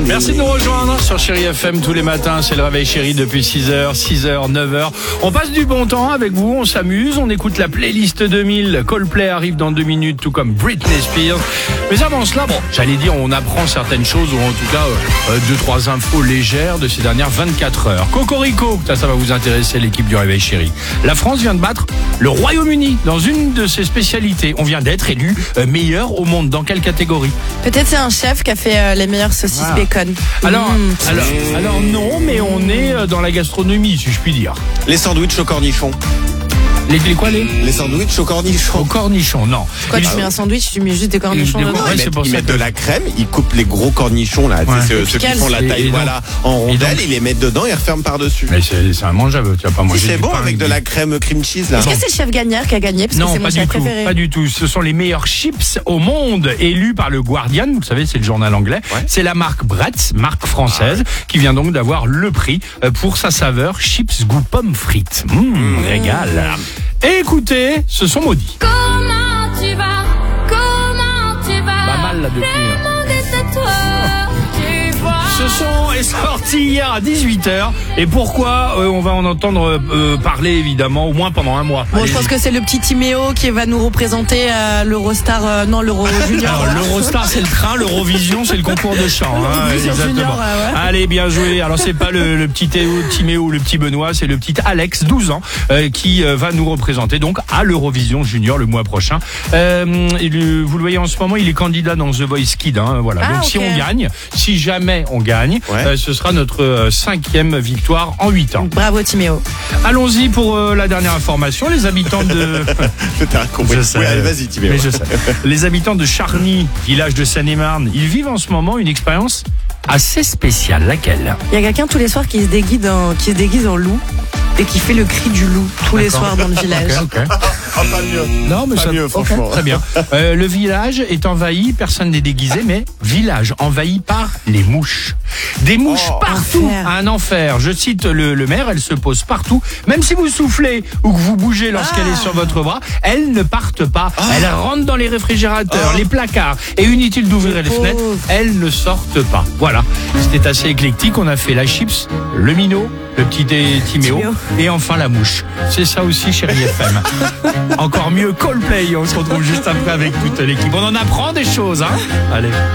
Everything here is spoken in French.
Merci de nous rejoindre sur Chéri FM tous les matins. C'est le réveil Chéri depuis 6h, 9h. On passe du bon temps avec vous, on s'amuse, on écoute la playlist 2000. Coldplay arrive dans 2 minutes, tout comme Britney Spears. Mais avant cela, j'allais dire, on apprend certaines choses, ou en tout cas 2-3 infos légères de ces dernières 24 heures. Cocorico, ça va vous intéresser, l'équipe du réveil Chéri. La France vient de battre le Royaume-Uni dans une de ses spécialités. On vient d'être élu meilleur au monde. Dans quelle catégorie? Peut-être c'est un chef qui a fait les meilleures saucisses bacon. Alors non, mais on est dans la gastronomie, si je puis dire. Les sandwichs au cornichon. Les sandwichs au cornichon. Au cornichon, non. Quoi, tu mets un sandwich, tu mets juste des cornichons dedans? Ils mettent de la crème, ils coupent les gros cornichons là, ceux qui font la taille en rondelles, ils les mettent dedans et referment par-dessus. Mais c'est immangeable, tu vas pas manger. C'est bon avec de la crème cream cheese là. Est-ce que c'est le chef gagnant qui a gagné? Parce que c'est mon chef préféré. Pas du tout. Ce sont les meilleurs chips au monde, élus par le Guardian. Vous savez, c'est le journal anglais. Ouais. C'est la marque Bretz, marque française, qui vient donc d'avoir le prix pour sa saveur chips goût pomme frites. Régal. Et écoutez, ce sont maudits. Comment tu vas? Pas mal là depuis. Ce son est sorti hier à 18h. Et pourquoi on va en entendre parler évidemment au moins pendant un mois. Bon, je pense que c'est le petit Timéo qui va nous représenter l'Eurostar, l'Euro Junior. Alors, l'Eurostar c'est le train, l'Eurovision c'est le concours de chant. Exactement. Junior, ouais. Allez, bien joué. Alors c'est pas le petit Timéo ou le petit Benoît, c'est le petit Alex, 12 ans, qui va nous représenter donc à l'Eurovision Junior le mois prochain. Vous le voyez en ce moment, il est candidat dans The Voice Kids. Voilà. Donc si on gagne, si jamais on gagne, ce sera notre 5e victoire en 8 ans. Bravo Timéo. Allons-y pour la dernière information. Les habitants de... Je sais. Allez, vas-y Timéo. Mais je sais. Les habitants de Charny, village de Seine-et-Marne, ils vivent en ce moment une expérience assez spéciale. Laquelle? Il y a quelqu'un tous les soirs qui se déguise en loup et qui fait le cri du loup tous les soirs dans le village. Okay. Pas mieux. Non, mais pas mieux, franchement. Très bien. Le village est envahi, personne n'est déguisé, mais village envahi par les mouches. Des mouches partout, un enfer. Je cite le maire, elles se posent partout. Même si vous soufflez ou que vous bougez lorsqu'elle est sur votre bras, elles ne partent pas. Elles rentrent dans les réfrigérateurs, les placards. Et inutile d'ouvrir les fenêtres, elles ne sortent pas. Voilà. C'était assez éclectique. On a fait la chips, le minot, le petit Timéo et enfin la mouche. C'est ça aussi, Chéri FM. Encore mieux, Coldplay. On se retrouve juste après avec toute l'équipe. On en apprend des choses, hein. Allez.